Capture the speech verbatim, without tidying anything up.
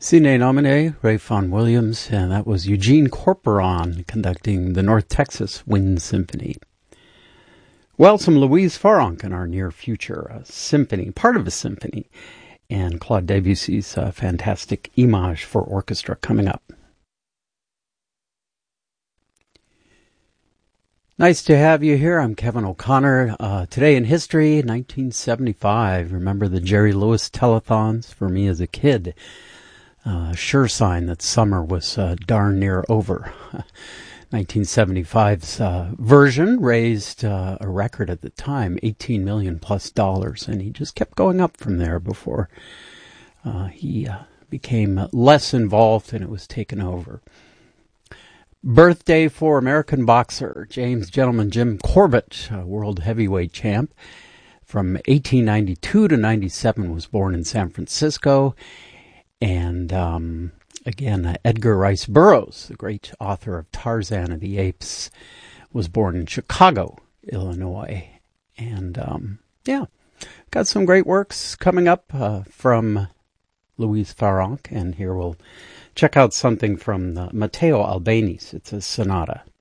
Sine nomine, Ray Vaughan Williams, and that was Eugene Corporon conducting the North Texas Wind Symphony. Well, some Louise Farrenc in our near future, a symphony, part of a symphony, and Claude Debussy's uh, fantastic Image for orchestra coming up. Nice to have you here. I'm Kevin O'Connor. Uh, today in history, nineteen seventy-five. Remember the Jerry Lewis telethons? For me as a kid, uh, sure sign that summer was uh, darn near over. nineteen seventy-five's uh, version raised uh, a record at the time, eighteen million plus dollars, and he just kept going up from there before uh, he uh, became less involved and it was taken over. Birthday for American boxer James Gentleman Jim Corbett, a world heavyweight champ. From eighteen ninety-two to ninety-seven was born in San Francisco. And um, again, uh, Edgar Rice Burroughs, the great author of Tarzan of the Apes, was born in Chicago, Illinois. And um, yeah, got some great works coming up uh, from Louise Farrenc. And here we'll check out something from the Matteo Albani's. It's a sonata.